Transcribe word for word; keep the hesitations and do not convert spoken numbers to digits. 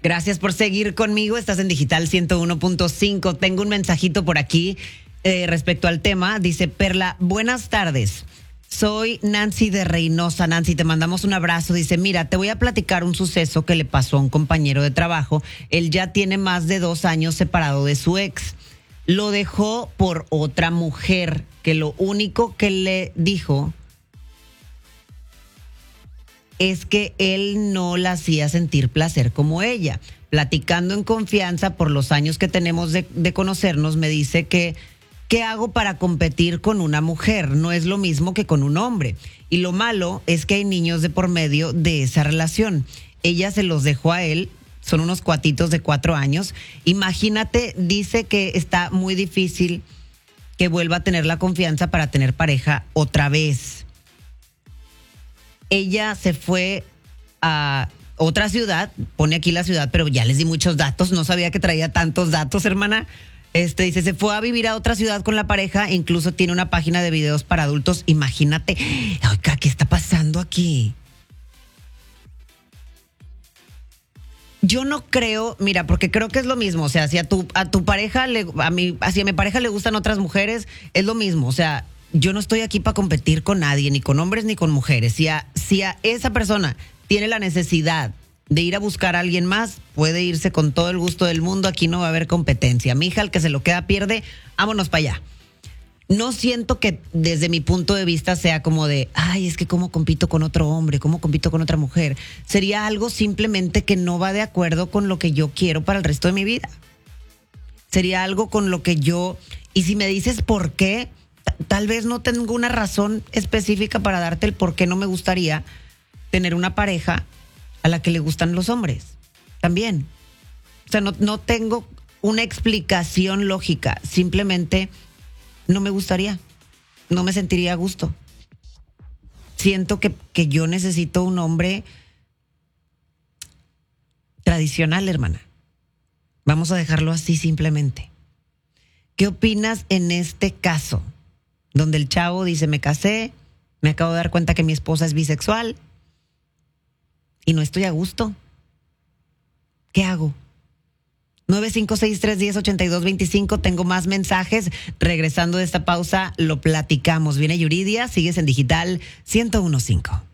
Gracias por seguir conmigo. Estás en Digital ciento uno punto cinco. Tengo un mensajito por aquí eh, respecto al tema. Dice Perla, buenas tardes. Soy Nancy de Reynosa. Nancy, te mandamos un abrazo. Dice, mira, te voy a platicar un suceso que le pasó a un compañero de trabajo. Él ya tiene más de dos años separado de su ex. Lo dejó por otra mujer que lo único que le dijo es que él no la hacía sentir placer como ella. Platicando en confianza por los años que tenemos de, de conocernos, me dice que ¿qué hago para competir con una mujer? No es lo mismo que con un hombre. Y lo malo es que hay niños de por medio de esa relación. Ella se los dejó a él, son unos cuatitos de cuatro años. Imagínate, dice que está muy difícil que vuelva a tener la confianza para tener pareja otra vez. Ella se fue a otra ciudad, pone aquí la ciudad, pero ya les di muchos datos, no sabía que traía tantos datos, hermana. Este dice, se fue a vivir a otra ciudad con la pareja, incluso tiene una página de videos para adultos. Imagínate, oiga, ¿qué está pasando aquí? Yo no creo, mira, porque creo que es lo mismo, o sea, si a tu, a tu pareja, le, a, mi, si a mi pareja le gustan otras mujeres, es lo mismo, o sea, yo no estoy aquí para competir con nadie, ni con hombres ni con mujeres. Si a, si a esa persona tiene la necesidad de ir a buscar a alguien más, puede irse con todo el gusto del mundo, aquí no va a haber competencia. Mi hija, el que se lo queda pierde, vámonos para allá. No siento que desde mi punto de vista sea como de, ay, es que cómo compito con otro hombre, cómo compito con otra mujer. Sería algo simplemente que no va de acuerdo con lo que yo quiero para el resto de mi vida. Sería algo con lo que yo, y si me dices por qué, tal vez no tengo una razón específica para darte el por qué no me gustaría tener una pareja a la que le gustan los hombres. También. O sea, no, no tengo una explicación lógica. Simplemente no me gustaría. No me sentiría a gusto. Siento que, que yo necesito un hombre tradicional, hermana. Vamos a dejarlo así simplemente. ¿Qué opinas en este caso? Donde el chavo dice, me casé, me acabo de dar cuenta que mi esposa es bisexual y no estoy a gusto. ¿Qué hago? nueve cinco seis, tres uno cero, ocho dos dos cinco. Tengo más mensajes. Regresando de esta pausa, lo platicamos. Viene Yuridia, sigues en Digital ciento uno punto cinco.